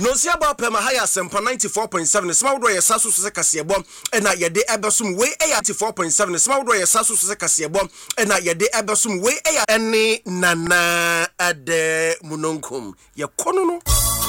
no sia ba pema higher sempa 94.7 sma wodo ye saso so se kasebom na ye de ebesum we 94.7 sma wodo ye saso so se kasebom na ye de ebesum we ene nana ade munonkum ye kono no